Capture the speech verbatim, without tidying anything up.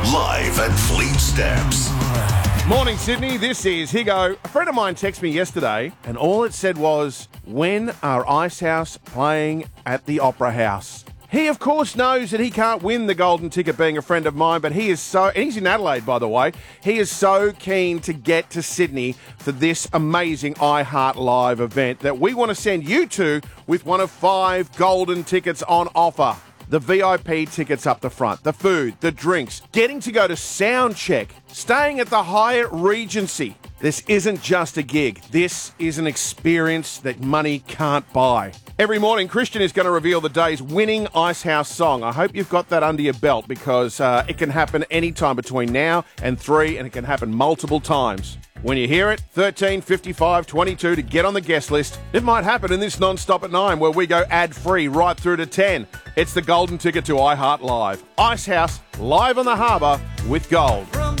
live at Fleet Steps. Morning, Sydney. This is Higo. A friend of mine texted me yesterday, and all it said was, when are Icehouse playing at the Opera House? He, of course, knows that he can't win the golden ticket being a friend of mine, but he is so, and he's in Adelaide, by the way, he is so keen to get to Sydney for this amazing iHeart Live event that we want to send you to with one of five golden tickets on offer. The V I P tickets up the front, the food, the drinks, getting to go to Soundcheck, staying at the Hyatt Regency. This isn't just a gig. This is an experience that money can't buy. Every morning, Christian is going to reveal the day's winning Icehouse song. I hope you've got that under your belt because uh, it can happen any time between now and three, and it can happen multiple times. When you hear it, thirteen fifty-five twenty-two to get on the guest list. It might happen in this non-stop at nine where we go ad-free right through to ten. It's the golden ticket to iHeart Live. Icehouse, live on the harbour with gold.